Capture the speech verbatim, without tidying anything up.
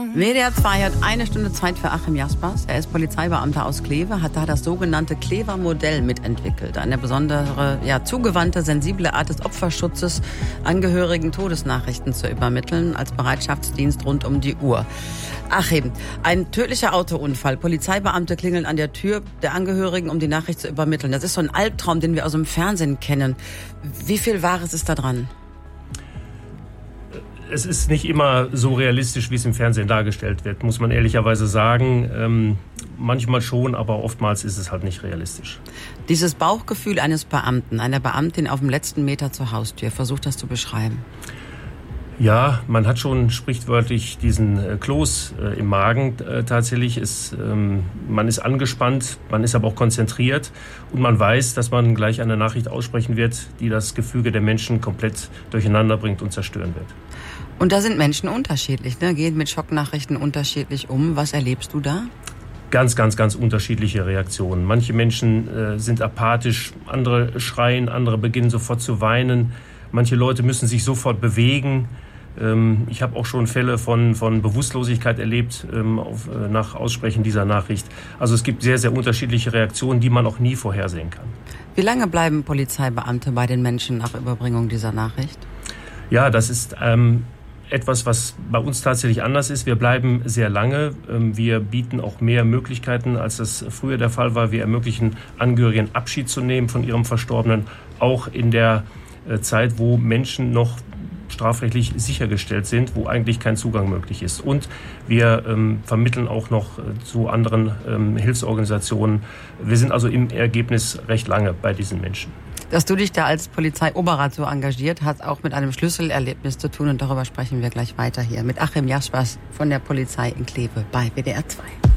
W D R zwei hat eine Stunde Zeit für Achim Jaspers. Er ist Polizeibeamter aus Kleve, hat da das sogenannte Klever-Modell mitentwickelt. Eine besondere, ja, zugewandte, sensible Art des Opferschutzes, Angehörigen Todesnachrichten zu übermitteln, als Bereitschaftsdienst rund um die Uhr. Achim, ein tödlicher Autounfall. Polizeibeamte klingeln an der Tür der Angehörigen, um die Nachricht zu übermitteln. Das ist so ein Albtraum, den wir aus dem Fernsehen kennen. Wie viel Wahres ist da dran? Es ist nicht immer so realistisch, wie es im Fernsehen dargestellt wird, muss man ehrlicherweise sagen. Ähm, manchmal schon, aber oftmals ist es halt nicht realistisch. Dieses Bauchgefühl eines Beamten, einer Beamtin auf dem letzten Meter zur Haustür, versucht das zu beschreiben. Ja, man hat schon sprichwörtlich diesen äh, Kloß äh, im Magen äh, tatsächlich. Ist, ähm, man ist angespannt, man ist aber auch konzentriert und man weiß, dass man gleich eine Nachricht aussprechen wird, die das Gefüge der Menschen komplett durcheinander bringt und zerstören wird. Und da sind Menschen unterschiedlich, ne? Gehen mit Schocknachrichten unterschiedlich um. Was erlebst du da? Ganz, ganz, ganz unterschiedliche Reaktionen. Manche Menschen äh, sind apathisch, andere schreien, andere beginnen sofort zu weinen. Manche Leute müssen sich sofort bewegen. Ähm, ich habe auch schon Fälle von, von Bewusstlosigkeit erlebt ähm, auf, äh, nach Aussprechen dieser Nachricht. Also es gibt sehr, sehr unterschiedliche Reaktionen, die man auch nie vorhersehen kann. Wie lange bleiben Polizeibeamte bei den Menschen nach Überbringung dieser Nachricht? Ja, das ist ähm, etwas, was bei uns tatsächlich anders ist. Wir bleiben sehr lange. Ähm, wir bieten auch mehr Möglichkeiten, als das früher der Fall war. Wir ermöglichen Angehörigen Abschied zu nehmen von ihrem Verstorbenen, auch in der Zeit, wo Menschen noch strafrechtlich sichergestellt sind, wo eigentlich kein Zugang möglich ist. Und wir ähm, vermitteln auch noch äh, zu anderen ähm, Hilfsorganisationen. Wir sind also im Ergebnis recht lange bei diesen Menschen. Dass du dich da als Polizeioberrat so engagiert, hat auch mit einem Schlüsselerlebnis zu tun. Und darüber sprechen wir gleich weiter hier mit Achim Jaspers von der Polizei in Kleve bei W D R zwei.